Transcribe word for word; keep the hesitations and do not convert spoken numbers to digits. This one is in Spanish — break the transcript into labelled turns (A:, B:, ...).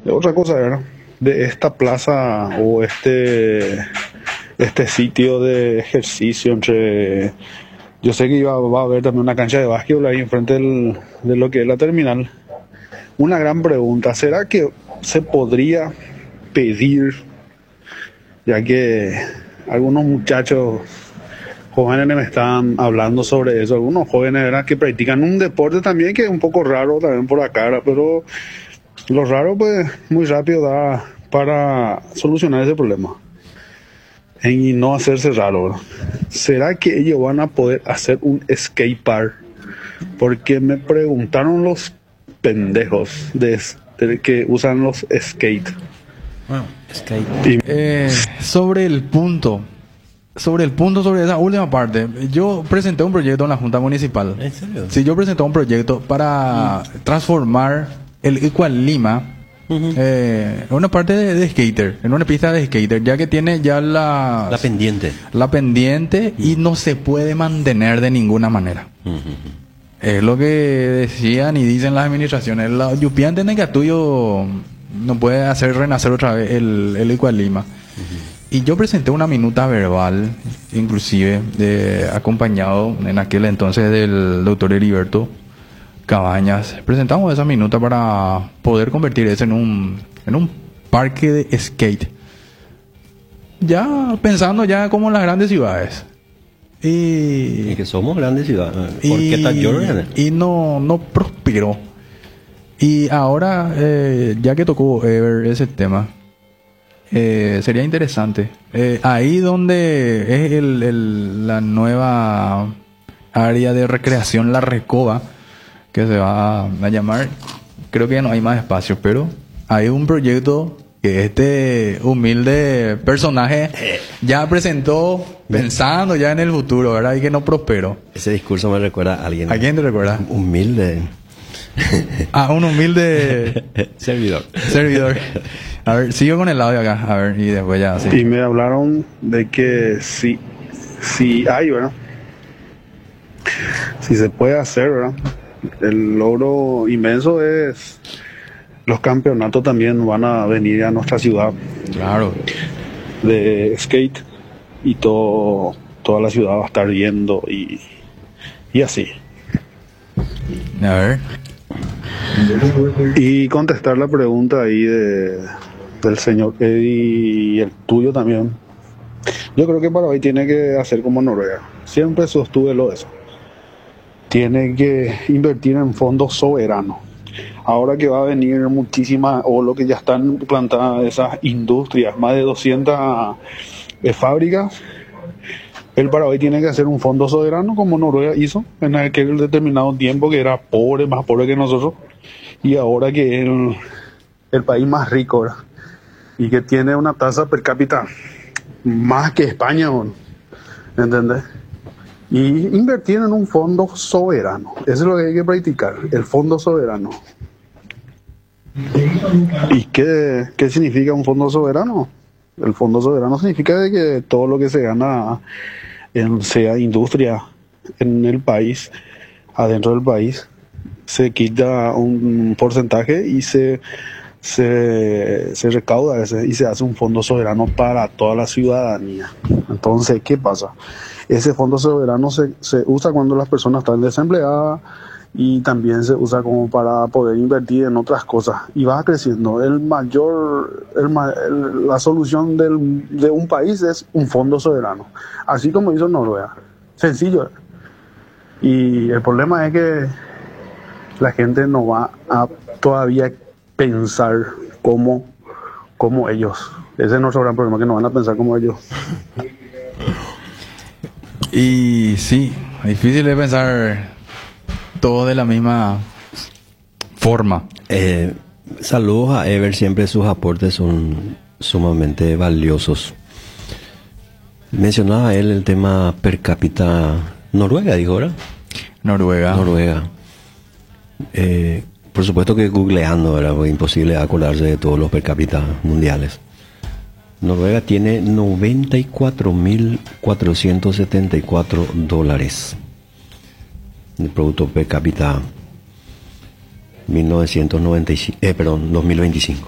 A: Otra cosa era de esta plaza o este, este sitio de ejercicio entre... Yo sé que iba, va a haber también una cancha de básquetbol ahí enfrente del, de lo que es la terminal. Una gran pregunta, ¿será que se podría pedir, ya que algunos muchachos jóvenes me están hablando sobre eso, algunos jóvenes, ¿verdad?, que practican un deporte también que es un poco raro también por acá, pero lo raro pues muy rápido da para solucionar ese problema y no hacerse raro, ¿verdad? ¿Será que ellos van a poder hacer un skate park? Porque me preguntaron los pendejos de, de que usan los skate.
B: Bueno, skate. Y, eh, sobre el punto, sobre el punto, sobre esa última parte, yo presenté un proyecto en la Junta Municipal.
C: ¿En serio?
B: Sí, yo presenté un proyecto para mm. transformar el Equal Lima uh-huh. eh, en una parte de, de skater, en una pista de skater, ya que tiene ya la...
C: La pendiente.
B: La pendiente uh-huh. y no se puede mantener de ninguna manera. Uh-huh. Es lo que decían y dicen las administraciones. La Yupián tiene que tuyo no puede hacer renacer otra vez el, el Equal Lima. Uh-huh. Y yo presenté una minuta verbal, inclusive, de, acompañado en aquel entonces del doctor Heriberto Cabañas. Presentamos esa minuta para poder convertir eso en un, en un parque de skate. Ya pensando ya como en las grandes ciudades. Y,
C: y que somos grandes ciudades. ¿Por qué tan llorando?
B: Y no, no prosperó. Y ahora, eh, ya que tocó eh, ver ese tema, eh, sería interesante. Eh, ahí donde es el, el, la nueva área de recreación, La Recoba, que se va a llamar, creo que ya no hay más espacio, pero hay un proyecto que este humilde personaje ya presentó pensando ya en el futuro, ¿verdad? Y que no prosperó.
C: Ese discurso me recuerda a alguien.
B: ¿A quién te recuerda?
C: Humilde.
B: Ah, un humilde
C: servidor.
B: Servidor. A ver, sigo con el audio acá, a ver, y después ya, sí.
A: Y me hablaron de que si, si hay, ¿verdad? Si se puede hacer, ¿verdad? El logro inmenso es... Los campeonatos también van a venir a nuestra ciudad.
B: Claro.
A: De skate. Y todo, toda la ciudad va a estar viendo y, y así.
B: A ver.
A: Y contestar la pregunta ahí de, del señor Eddie y el tuyo también. Yo creo que Paraguay tiene que hacer como Noruega. Siempre sostuve lo de eso. Tiene que invertir en fondos soberanos. Ahora que va a venir muchísimas, o lo que ya están plantadas esas industrias, más de doscientas eh, fábricas, el Paraguay tiene que hacer un fondo soberano como Noruega hizo en aquel determinado tiempo que era pobre, más pobre que nosotros, y ahora que es el, el país más rico, ¿verdad? Y que tiene una tasa per cápita más que España, ¿entendés? Y invertir en un fondo soberano, eso es lo que hay que practicar, el fondo soberano. ¿Y qué, qué significa un fondo soberano? El fondo soberano significa de que todo lo que se gana en, sea industria en el país, adentro del país, se quita un porcentaje y se, se, se recauda ese, y se hace un fondo soberano para toda la ciudadanía. Entonces, ¿qué pasa? Ese fondo soberano se, se usa cuando las personas están desempleadas y también se usa como para poder invertir en otras cosas y va creciendo. El mayor, el, el, la solución del, de un país es un fondo soberano, así como hizo Noruega. Sencillo. Y el problema es que la gente no va a todavía pensar como, como ellos. Ese es nuestro gran problema, que no van a pensar como ellos.
B: Y sí, difícil de pensar todo de la misma forma.
C: Eh, saludos a Ever, siempre sus aportes son sumamente valiosos. Mencionaba él el tema per cápita. Noruega, dijo, ¿verdad?
B: Noruega.
C: Noruega. Eh, por supuesto que googleando, ¿verdad? Porque es imposible acordarse de todos los per cápita mundiales. Noruega tiene noventa y cuatro mil cuatrocientos setenta y cuatro dólares de producto per cápita mil novecientos noventa y cinco, eh, perdón, dos mil veinticinco.